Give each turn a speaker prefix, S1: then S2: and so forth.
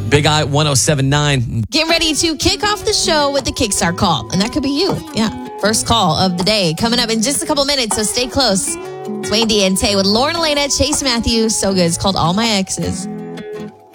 S1: Big Eye 1079.
S2: Get ready to kick off the show with the Kickstart call. And that could be you. Yeah. First call of the day coming up in just a couple minutes. So stay close. It's Wayne D and Tay with Lauren Elena, Chase Matthews. So good. It's called All My Exes.